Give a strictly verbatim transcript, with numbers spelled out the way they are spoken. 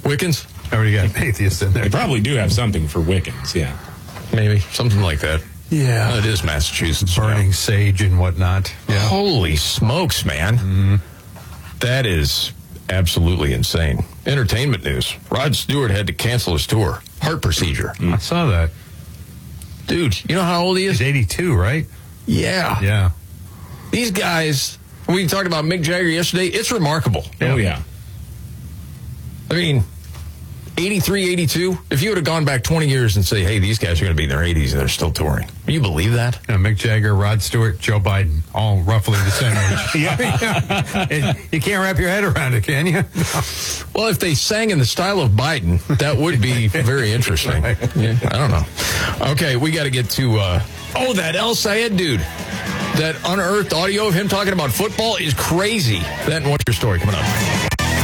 Wiccans? I already got atheists in there. They probably do have something for Wiccans, yeah. Maybe. Something like that. Yeah. Oh, it is Massachusetts. Burning yeah. sage and whatnot. Yeah. Holy smokes, man. Mm-hmm. That is absolutely insane. Entertainment news. Rod Stewart had to cancel his tour. Heart procedure. I saw that. Dude, you know how old he is? He's eighty-two, right? Yeah. Yeah. These guys, we talked about Mick Jagger yesterday. It's remarkable. Oh, yeah. I mean, eighty-three, eighty-two, if you would have gone back twenty years and say, hey, these guys are going to be in their eighties and they're still touring. Can you believe that? You know, Mick Jagger, Rod Stewart, Joe Biden, all roughly the same age. yeah. yeah. You can't wrap your head around it, can you? Well, if they sang in the style of Biden, that would be very interesting. Right. Yeah, I don't know. Okay, we got to get to, uh, oh, that El Sayed dude. That unearthed audio of him talking about football is crazy. That and what's your story coming up?